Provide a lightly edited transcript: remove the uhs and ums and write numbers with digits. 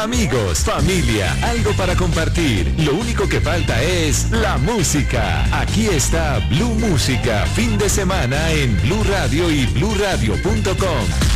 amigos, familia, algo para compartir. Lo único que falta es la música. Aquí está Blue Música, fin de semana en Blue Radio y BlueRadio.com.